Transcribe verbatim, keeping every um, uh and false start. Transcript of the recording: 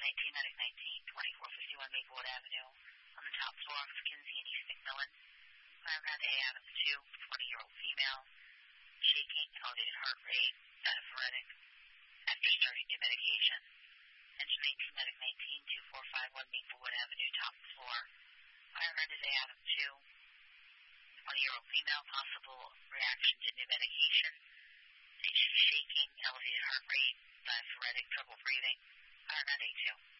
nineteen, medic nineteen, twenty-four fifty-one Maplewood Avenue, on the top floor of Kinsey and East McMillan. Fireground A, Adams two, twenty-year-old female, shaking, elevated heart rate, diaphoretic, after starting new medication. Engine nineteen, medic nineteen, two four five one Maplewood Avenue, top floor. Fireground is A, Adams two, twenty-year-old female, possible reaction to new medication. She's shaking, elevated heart rate, diaphoretic, trouble breathing. Fireground A two.